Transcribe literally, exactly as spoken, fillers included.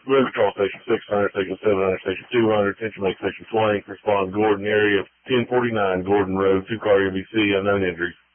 River Patrol Station six hundred, Station seven hundred, Station two hundred, attention make Station twenty, respond Gordon area ten forty-nine Gordon Road, two car M V C, unknown injuries.